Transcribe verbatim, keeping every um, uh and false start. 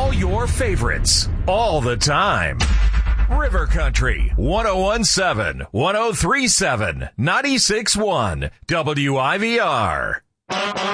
All your favorites, all the time. River Country, one oh one seven, one oh three seven, ninety-six one, W I V R.